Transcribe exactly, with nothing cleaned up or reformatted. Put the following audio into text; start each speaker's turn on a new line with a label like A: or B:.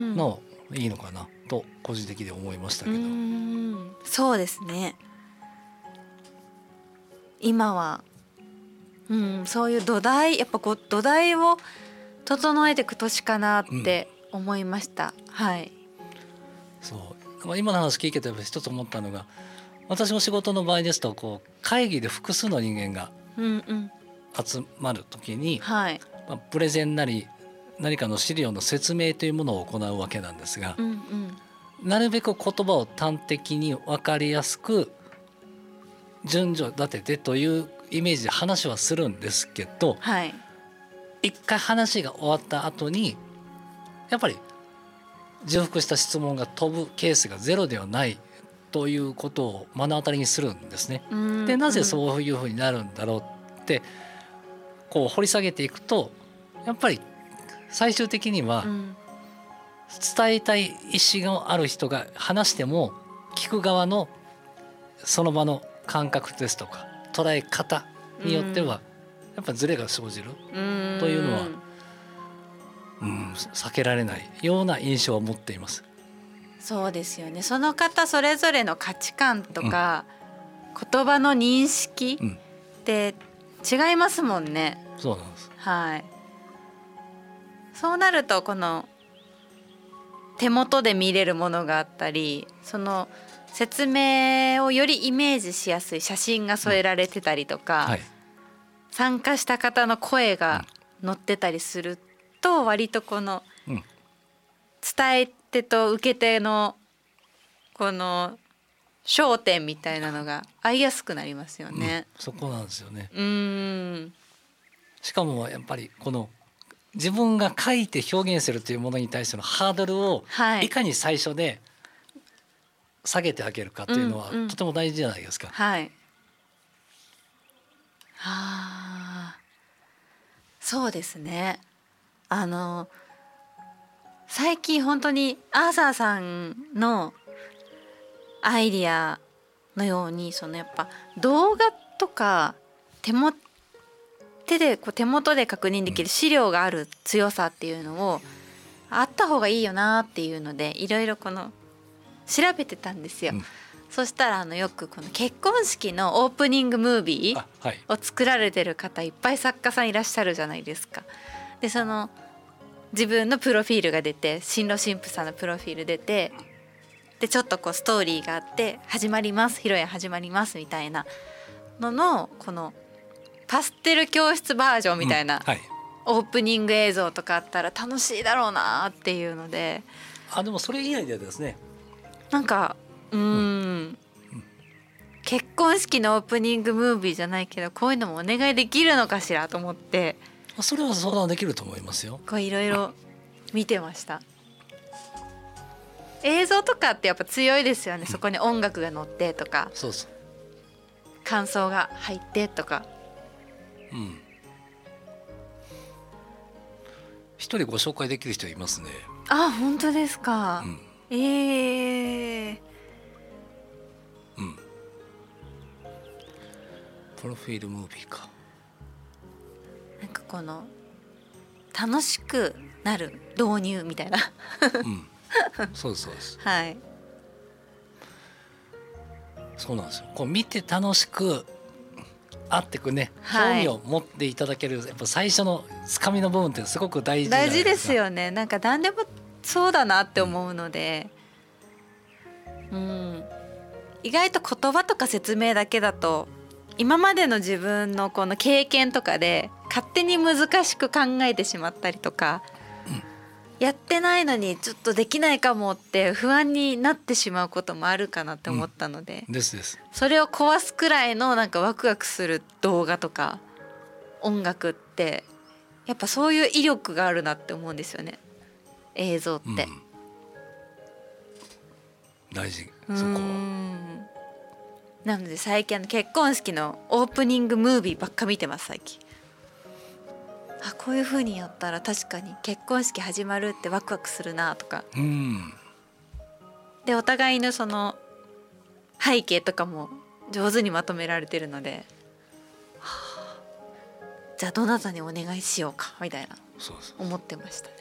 A: のいいのかなと個人的に思いましたけど、う
B: ん、そうですね。今は、うん、そういう土台やっぱこう土台を整えていく年かなって思いました、うん、はい。
A: そう今の話聞いてて一つ思ったのが、私も仕事の場合ですとこう会議で複数の人間が集まるときに、うんうん、はい、まあ、プレゼンなり何かの資料の説明というものを行うわけなんですが、うんうん、なるべく言葉を端的に分かりやすく順序立ててというイメージで話はするんですけど、はい、一回話が終わった後にやっぱり重複した質問が飛ぶケースがゼロではないということを目の当たりにするんですね。でなぜそういうふうになるんだろうってこう掘り下げていくと、やっぱり最終的には伝えたい意思がある人が話しても聞く側のその場の感覚ですとか捉え方によってはやっぱりズレが生じるというのは、うん、避けられないような印象を持っています。
B: そうですよね。その方それぞれの価値観とか、うん、言葉の認識って違いますもんね、
A: うん、そうなんです、
B: はい。そうなるとこの手元で見れるものがあったり、その説明をよりイメージしやすい写真が添えられてたりとか、うん、はい、参加した方の声が載ってたりすると割とこの伝え手と受け手のこの焦点みたいなのが合いやすくなりますよね、
A: うん、そこなんですよね。
B: うーん、
A: しかもやっぱりこの自分が書いて表現するというものに対してのハードルをいかに最初で下げてあげるかっていうのはとても大事じゃないですか、うんうん、はい、は
B: あ、そうですね。あの最近本当にアーサーさんのアイディアのようにそのやっぱ動画とか手も手でこう手元で確認できる資料がある強さっていうのをあった方がいいよなっていうのでいろいろこの調べてたんですよ、うん、そしたらあのよくこの結婚式のオープニングムービーを作られてる方いっぱい作家さんいらっしゃるじゃないですか。でその自分のプロフィールが出て新郎新婦さんのプロフィール出てでちょっとこうストーリーがあって始まります披露宴始まりますみたいなののこのパステル教室バージョンみたいな、うん、はい、オープニング映像とかあったら楽しいだろうなっていうので、
A: あでもそれいいアイデアですね。
B: なんかうーん、うん、結婚式のオープニングムービーじゃないけどこういうのもお願いできるのかしらと思って、
A: それは相談できると思いますよ。
B: こういろいろ見てました。映像とかってやっぱ強いですよね、うん、そこに音楽が乗ってとか、
A: そうそう、
B: 感想が入ってとか、
A: うん、一人ご紹介できる人いますね。
B: あ、本当ですか、うん、えー、
A: うん、プロフィールムービーか。
B: なんかこの楽しくなる導入みたいな、
A: うん、そうですそうです
B: はい、
A: そうなんですよ。こう見て楽しくあってくね、興味を持っていただける、やっぱ最初のつかみの部分ってすごく大事じゃないですか。
B: 大事ですよね。なんか何でもそうだなって思うので、うん、うん、意外と言葉とか説明だけだと今までの自分のこの経験とかで勝手に難しく考えてしまったりとか、うん、やってないのにちょっとできないかもって不安になってしまうこともあるかなって思ったので、
A: うん、ですです。
B: それを壊すくらいのなんかワクワクする動画とか音楽ってやっぱそういう威力があるなって思うんですよね、映像って、うん、
A: 大事そこは。
B: なので最近あの結婚式のオープニングムービーばっか見てます最近。あ、こういう風にやったら確かに結婚式始まるってワクワクするなとか、うん、でお互いのその背景とかも上手にまとめられてるので、はあ、じゃあどなたにお願いしようかみたいな思ってましたね。